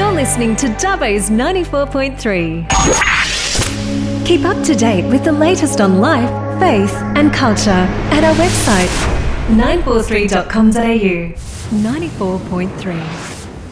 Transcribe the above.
You're listening to Dubbo's 94.3. Keep up to date with the latest on life, faith and culture at our website 943.com.au. 94.3.